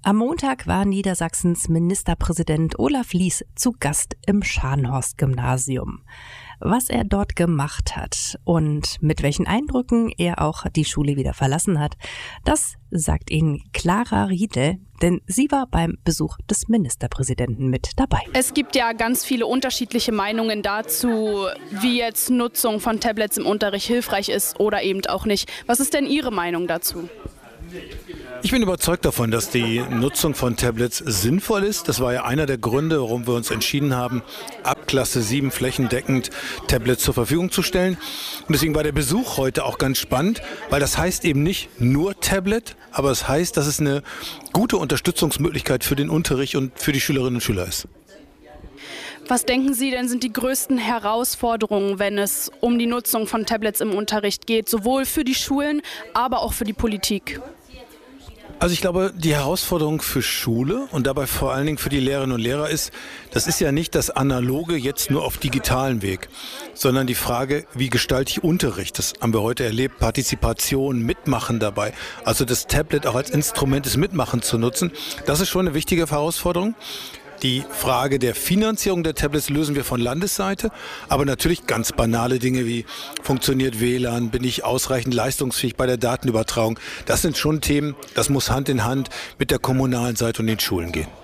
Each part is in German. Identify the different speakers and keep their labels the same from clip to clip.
Speaker 1: Am Montag war Niedersachsens Ministerpräsident Olaf Lies zu Gast im Scharnhorst-Gymnasium. Was er dort gemacht hat und mit welchen Eindrücken er auch die Schule wieder verlassen hat, das sagt Ihnen Clara Riedel, denn sie war beim Besuch des Ministerpräsidenten mit dabei.
Speaker 2: Es gibt ja ganz viele unterschiedliche Meinungen dazu, wie jetzt Nutzung von Tablets im Unterricht hilfreich ist oder eben auch nicht. Was ist denn Ihre Meinung dazu?
Speaker 3: Ich bin überzeugt davon, dass die Nutzung von Tablets sinnvoll ist. Das war ja einer der Gründe, warum wir uns entschieden haben, ab Klasse 7 flächendeckend Tablets zur Verfügung zu stellen. Und deswegen war der Besuch heute auch ganz spannend, weil das heißt eben nicht nur Tablet, aber es heißt, dass es eine gute Unterstützungsmöglichkeit für den Unterricht und für die Schülerinnen und Schüler ist.
Speaker 2: Was denken Sie denn sind die größten Herausforderungen, wenn es um die Nutzung von Tablets im Unterricht geht, sowohl für die Schulen, aber auch für die Politik?
Speaker 3: Also ich glaube, die Herausforderung für Schule und dabei vor allen Dingen für die Lehrerinnen und Lehrer ist, das ist ja nicht das Analoge jetzt nur auf digitalen Weg, sondern die Frage, wie gestalte ich Unterricht? Das haben wir heute erlebt, Partizipation, Mitmachen dabei. Also das Tablet auch als Instrument des Mitmachens zu nutzen, das ist schon eine wichtige Herausforderung. Die Frage der Finanzierung der Tablets lösen wir von Landesseite, aber natürlich ganz banale Dinge wie funktioniert WLAN, bin ich ausreichend leistungsfähig bei der Datenübertragung. Das sind schon Themen, das muss Hand in Hand mit der kommunalen Seite und den Schulen gehen.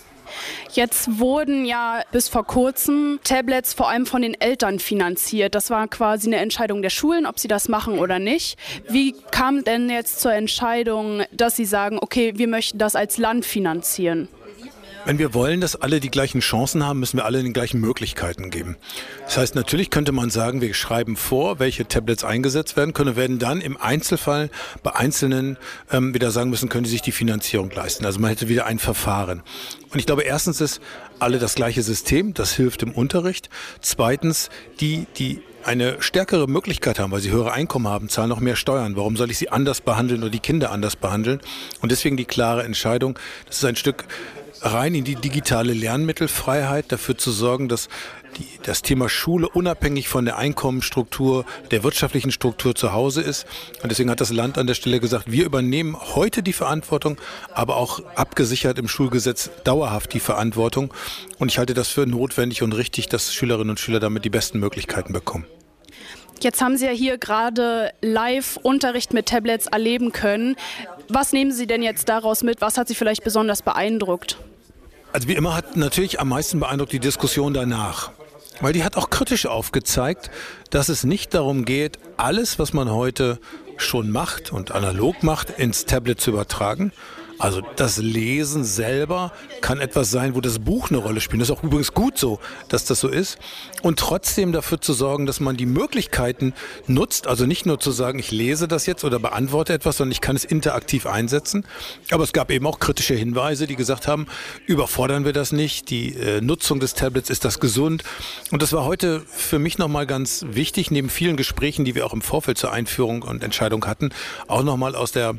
Speaker 2: Jetzt wurden ja bis vor kurzem Tablets vor allem von den Eltern finanziert. Das war quasi eine Entscheidung der Schulen, ob sie das machen oder nicht. Wie kam denn jetzt zur Entscheidung, dass Sie sagen, okay, wir möchten das als Land finanzieren?
Speaker 3: Wenn wir wollen, dass alle die gleichen Chancen haben, müssen wir alle die gleichen Möglichkeiten geben. Das heißt, natürlich könnte man sagen, wir schreiben vor, welche Tablets eingesetzt werden können, werden dann im Einzelfall bei Einzelnen wieder sagen müssen, können die sich die Finanzierung leisten. Also man hätte wieder ein Verfahren. Und ich glaube, erstens ist alle das gleiche System, das hilft im Unterricht. Zweitens, die eine stärkere Möglichkeit haben, weil sie höhere Einkommen haben, zahlen noch mehr Steuern. Warum soll ich sie anders behandeln oder die Kinder anders behandeln? Und deswegen die klare Entscheidung, das ist ein Stück rein in die digitale Lernmittelfreiheit, dafür zu sorgen, dass das Thema Schule unabhängig von der Einkommensstruktur, der wirtschaftlichen Struktur zu Hause ist. Und deswegen hat das Land an der Stelle gesagt, wir übernehmen heute die Verantwortung, aber auch abgesichert im Schulgesetz dauerhaft die Verantwortung. Und ich halte das für notwendig und richtig, dass Schülerinnen und Schüler damit die besten Möglichkeiten bekommen.
Speaker 2: Jetzt haben Sie ja hier gerade Live-Unterricht mit Tablets erleben können. Was nehmen Sie denn jetzt daraus mit? Was hat Sie vielleicht besonders beeindruckt?
Speaker 3: Also wie immer hat natürlich am meisten beeindruckt die Diskussion danach. Weil die hat auch kritisch aufgezeigt, dass es nicht darum geht, alles, was man heute schon macht und analog macht, ins Tablet zu übertragen. Also das Lesen selber kann etwas sein, wo das Buch eine Rolle spielt. Das ist auch übrigens gut so, dass das so ist. Und trotzdem dafür zu sorgen, dass man die Möglichkeiten nutzt. Also nicht nur zu sagen, ich lese das jetzt oder beantworte etwas, sondern ich kann es interaktiv einsetzen. Aber es gab eben auch kritische Hinweise, die gesagt haben, überfordern wir das nicht. Die Nutzung des Tablets, ist das gesund? Und das war heute für mich nochmal ganz wichtig, neben vielen Gesprächen, die wir auch im Vorfeld zur Einführung und Entscheidung hatten, auch nochmal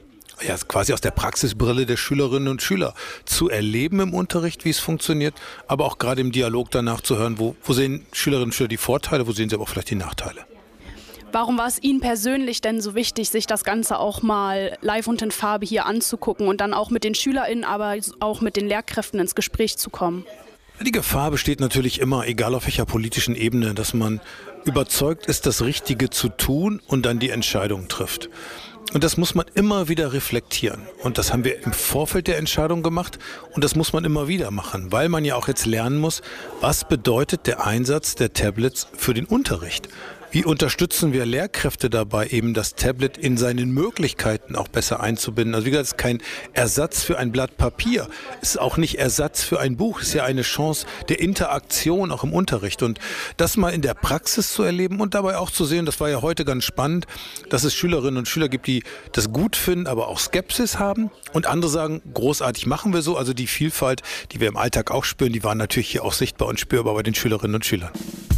Speaker 3: quasi aus der Praxisbrille der Schülerinnen und Schüler zu erleben im Unterricht, wie es funktioniert, aber auch gerade im Dialog danach zu hören, wo sehen Schülerinnen und Schüler die Vorteile, wo sehen sie aber auch vielleicht die Nachteile.
Speaker 2: Warum war es Ihnen persönlich denn so wichtig, sich das Ganze auch mal live und in Farbe hier anzugucken und dann auch mit den SchülerInnen, aber auch mit den Lehrkräften ins Gespräch zu kommen?
Speaker 3: Die Gefahr besteht natürlich immer, egal auf welcher politischen Ebene, dass man überzeugt ist, das Richtige zu tun und dann die Entscheidung trifft. Und das muss man immer wieder reflektieren. Und das haben wir im Vorfeld der Entscheidung gemacht. Und das muss man immer wieder machen, weil man ja auch jetzt lernen muss, was bedeutet der Einsatz der Tablets für den Unterricht? Wie unterstützen wir Lehrkräfte dabei, eben das Tablet in seinen Möglichkeiten auch besser einzubinden? Also wie gesagt, es ist kein Ersatz für ein Blatt Papier. Es ist auch nicht Ersatz für ein Buch. Es ist ja eine Chance der Interaktion auch im Unterricht. Und das mal in der Praxis zu erleben und dabei auch zu sehen, das war ja heute ganz spannend, dass es Schülerinnen und Schüler gibt, die das gut finden, aber auch Skepsis haben. Und andere sagen, großartig machen wir so. Also die Vielfalt, die wir im Alltag auch spüren, die war natürlich hier auch sichtbar und spürbar bei den Schülerinnen und Schülern.